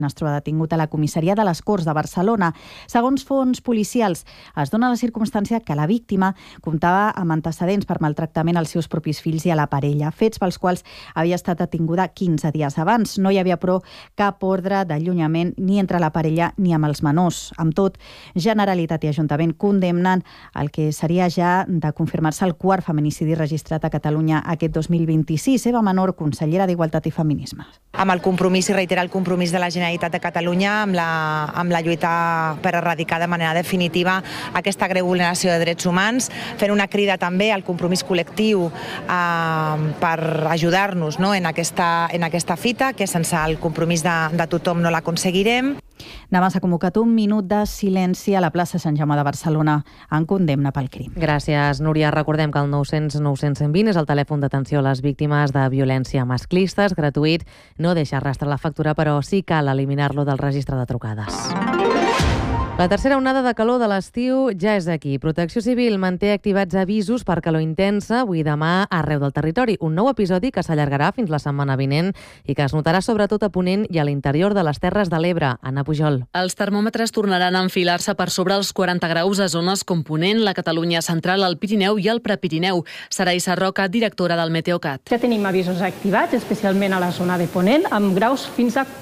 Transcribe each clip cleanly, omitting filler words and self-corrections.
es troba detingut a la comissaria de les Corts de Barcelona. Segons fonts policials, es dona la circumstància que la víctima comptava amb antecedents per maltractament als seus propis fills i a la parella, fets pels quals havia estat detinguda 15 dies abans. No hi havia, però, cap ordre d'allunyament ni entre la parella ni amb els menors. Amb tot, Generalitat i Ajuntament condemnen el que seria ja de confirmar-se el quart feminicidi registrat a Catalunya aquest 2026. Eva Menor, consellera d'Igualtat i Feminismes. Amb el compromís i reiterar el compromís de la Generalitat de Catalunya amb la lluita per erradicar de manera definitiva aquesta greu vulneració de drets humans, fent una crida també al compromís col·lectiu per ajudar-nos en aquesta fita, que sense el compromís de tothom no l'aconseguirem. Demà s'ha convocat un minut de silenci a la plaça Sant Jaume de Barcelona en condemna pel crim. Gràcies, Núria. Recordem que el 900 900 120 és el telèfon d'atenció a les víctimes de violència masclista. És gratuït, no deixa arrastrar la factura, però sí cal eliminar-lo del registre de trucades. La tercera onada de calor de l'estiu ja és aquí. Protecció Civil manté activats avisos per calor intensa avui i demà arreu del territori. Un nou episodi que s'allargarà fins la setmana vinent i que es notarà sobretot a Ponent i a l'interior de les Terres de l'Ebre. Anna Pujol. Els termòmetres tornaran a enfilar-se per sobre els 40 graus a zones com Ponent, la Catalunya central, el Pirineu i el Prepirineu. Sarai Sarroca, directora del Meteocat. Ja tenim avisos activats, especialment a la zona de Ponent, amb graus fins a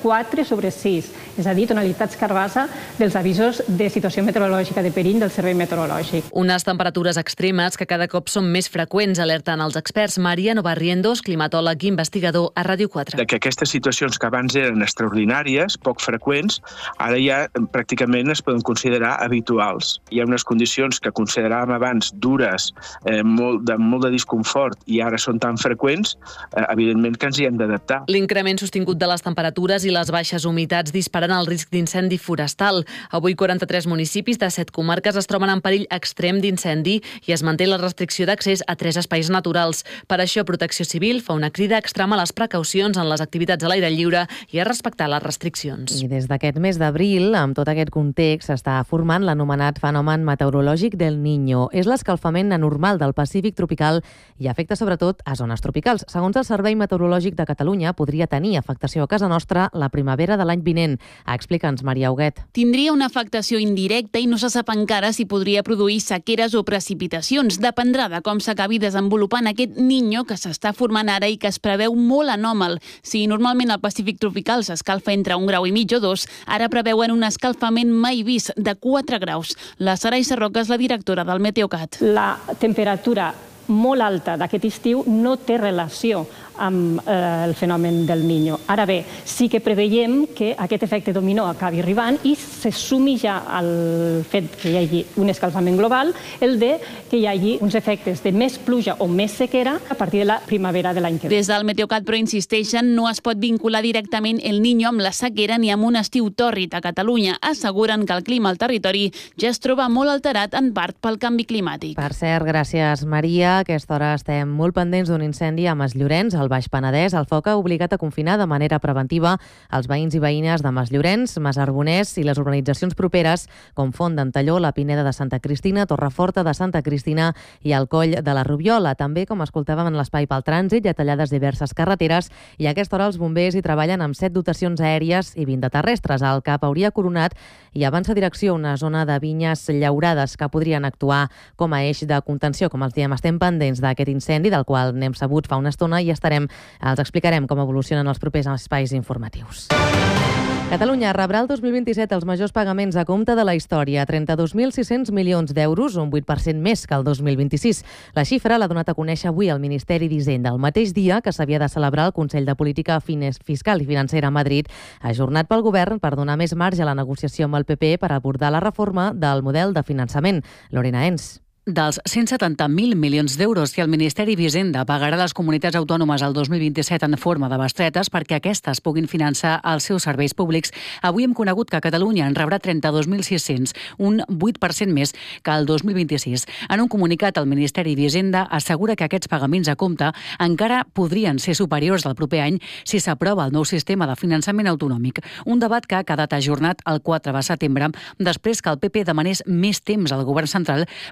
4/6, és a dir, tonalitats carbassa dels avisos de situació meteorològica de perill del Servei Meteorològic. Unes temperatures extremes que cada cop són més freqüents, alerten els experts. Mariano Barrientos, climatòleg i investigador a Ràdio 4. Que aquestes situacions que abans eren extraordinàries, poc freqüents, ara ja pràcticament es poden considerar habituals. Hi ha unes condicions que consideràvem abans dures, molt de disconfort, i ara són tan freqüents, evidentment que ens hi hem d'adaptar. L'increment sostingut de les temperatures i les baixes humitats disparen el risc d'incendi forestal. Avui 43 municipis de 7 comarques es troben en perill extrem d'incendi i es manté la restricció d'accés a 3 espais naturals. Per això, Protecció Civil fa una crida a extremar les precaucions en les activitats a l'aire lliure i a respectar les restriccions. I des d'aquest mes d'abril, amb tot aquest context, s'està formant l'anomenat fenomen meteorològic del Niño. És l'escalfament anormal del Pacífic tropical i afecta sobretot a zones tropicals. Segons el Servei Meteorològic de Catalunya, podria tenir afectació a casa nostra la primavera de l'any vinent. Explica'ns, Maria Huguet. Tindria una afectació indirecta i no se sap encara si podria produir sequeres o precipitacions. Dependrà de com s'acabi desenvolupant aquest Niño que s'està formant ara i que es preveu molt anòmal. Si normalment al Pacífic tropical s'escalfa entre 1,5 graus o 2, ara preveuen un escalfament mai vist de 4 graus. La Sarai Sarroca és la directora del Meteocat. La temperatura molt alta d'aquest estiu no té relació amb el fenomen del Niño. Ara bé, sí que preveiem que aquest efecte dominó acabi arribant i se sumi ja al fet que hi hagi un escalfament global, el de que hi hagi uns efectes de més pluja o més sequera a partir de la primavera de l'any que ve. Des del Meteocat, però, insisteixen, no es pot vincular directament el Niño amb la sequera ni amb un estiu tòrrid a Catalunya. Asseguren que el clima al territori ja es troba molt alterat en part pel canvi climàtic. Per cert, gràcies, Maria. A aquesta hora estem molt pendents d'un incendi a Masllorenç, al Baix Penedès. El foc ha obligat a confinar de manera preventiva els veïns i veïnes de Masllorenç, Masarbonès i les urbanitzacions properes, com Font d'Antalló, la Pineda de Santa Cristina, Torreforta de Santa Cristina i el Coll de la Rubiola. També, com escoltàvem en l'espai pel trànsit, hi ha tallades diverses carreteres i a aquesta hora els bombers hi treballen amb 7 dotacions aèries i 20 de terrestres. El CAP hauria coronat i avança direcció a una zona de vinyes llaurades que podrien actuar com a eix de contenció. Com els diem, estem pendents d'aquest incendi, del qual n'hem sabut fa una estona i els explicarem com evolucionen els propers espais informatius. Catalunya rebrà el 2027 els majors pagaments a compte de la història, 32.600 milions d'euros, un 8% més que el 2026. La xifra l'ha donat a conèixer avui el Ministeri d'Hisenda, el mateix dia que s'havia de celebrar el Consell de Política Fiscal i Financera a Madrid, ajornat pel govern per donar més marge a la negociació amb el PP per abordar la reforma del model de finançament. Lorena Ens. Dels 170.000 milions d'euros que el Ministeri d'Hisenda pagarà a les comunitats autònomes el 2027 en forma de bestretes perquè aquestes puguin finançar els seus serveis públics, avui hem conegut que Catalunya en rebrà 32.600, un 8% més que el 2026. En un comunicat, el Ministeri d'Hisenda assegura que aquests pagaments a compte encara podrien ser superiors al proper any si s'aprova el nou sistema de finançament autonòmic, un debat que ha quedat ajornat el 4 de setembre després que el PP demanés més temps al govern central per estudiar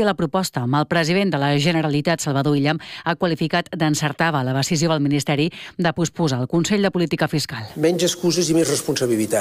estudia la proposta. Amb el president de la Generalitat, Salvador Illa, ha qualificat d'encertada la decisió del Ministeri de posposar el Consell de Política Fiscal. Menys excuses i més responsabilitat.